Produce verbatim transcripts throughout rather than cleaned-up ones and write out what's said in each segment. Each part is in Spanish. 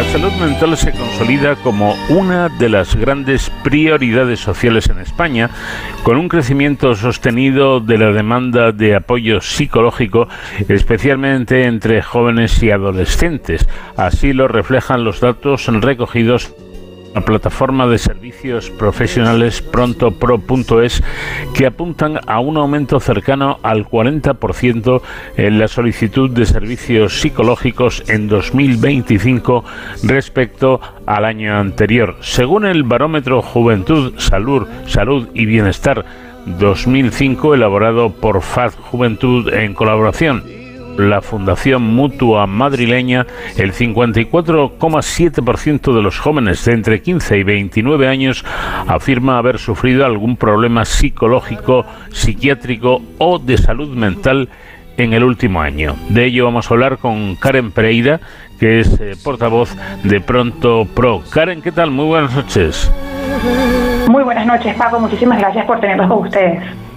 La salud mental se consolida como una de las grandes prioridades sociales en España, con un crecimiento sostenido de la demanda de apoyo psicológico, especialmente entre jóvenes y adolescentes. Así lo reflejan los datos recogidos la plataforma de servicios profesionales prontopro punto es, que apuntan a un aumento cercano al cuarenta por ciento en la solicitud de servicios psicológicos en dos mil veinticinco respecto al año anterior. Según el barómetro Juventud, Salud, Salud y Bienestar dos mil cinco, elaborado por F A D Juventud en colaboración la Fundación Mutua madrileña, el cincuenta y cuatro coma siete por ciento de los jóvenes de entre quince y veintinueve años afirma haber sufrido algún problema psicológico, psiquiátrico o de salud mental en el último año. De ello vamos a hablar con Karen Pereira, que es eh, portavoz de ProntoPro. Karen, ¿qué tal? Muy buenas noches. Muy buenas noches, Paco. Muchísimas gracias por tenerlos con ustedes.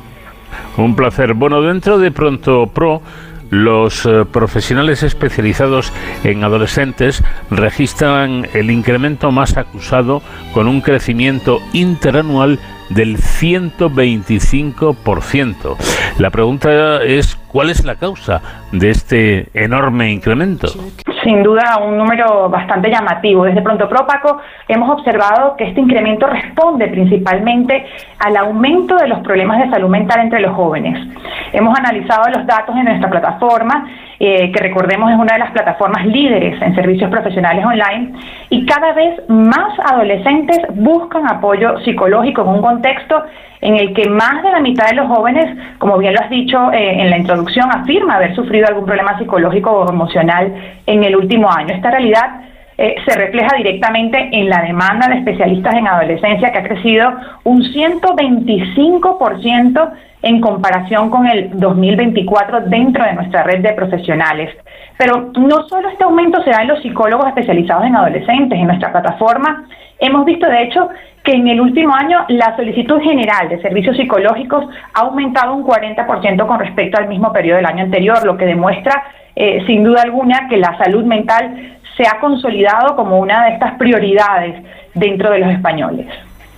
Un placer. Bueno, dentro de ProntoPro, los eh, profesionales especializados en adolescentes registran el incremento más acusado, con un crecimiento interanual del ciento veinticinco por ciento. La pregunta es, ¿cuál es la causa de este enorme incremento? Sin duda, un número bastante llamativo. Desde ProntoPro, Paco, hemos observado que este incremento responde principalmente al aumento de los problemas de salud mental entre los jóvenes. Hemos analizado los datos en nuestra plataforma, eh, que recordemos es una de las plataformas líderes en servicios profesionales online, y cada vez más adolescentes buscan apoyo psicológico en un contexto en el que más de la mitad de los jóvenes, como bien lo has dicho eh, en la introducción, afirma haber sufrido algún problema psicológico o emocional en el último año. Esta realidad eh, se refleja directamente en la demanda de especialistas en adolescencia, que ha crecido un ciento veinticinco por ciento en comparación con el dos mil veinticuatro dentro de nuestra red de profesionales. Pero no solo este aumento se da en los psicólogos especializados en adolescentes. En nuestra plataforma hemos visto, de hecho, que en el último año la solicitud general de servicios psicológicos ha aumentado un cuarenta por ciento con respecto al mismo periodo del año anterior, lo que demuestra, eh, sin duda alguna, que la salud mental se ha consolidado como una de estas prioridades dentro de los españoles.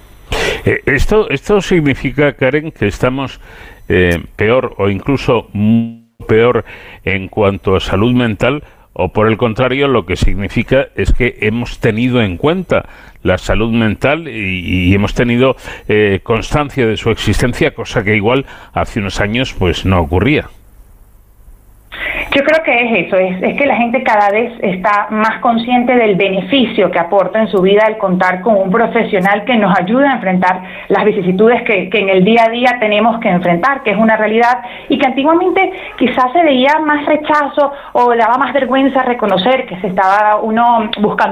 Eh, esto, esto significa, Karen, que estamos eh, peor o incluso peor en cuanto a salud mental, o por el contrario, lo que significa es que hemos tenido en cuenta la salud mental y, y hemos tenido eh, constancia de su existencia, cosa que igual hace unos años pues no ocurría. Yo creo que es eso, es, es que la gente cada vez está más consciente del beneficio que aporta en su vida el contar con un profesional que nos ayude a enfrentar las vicisitudes que, que en el día a día tenemos que enfrentar, que es una realidad, y que antiguamente quizás se veía más rechazo o daba más vergüenza reconocer que se estaba uno buscando